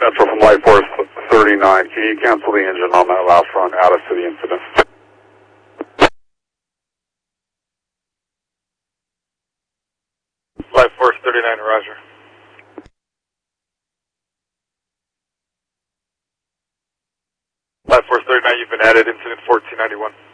Central from Light Force 39. Can you cancel the engine on that last run out of city incident? Light Force 39, roger. Light Force 39, you've been added, incident 1491.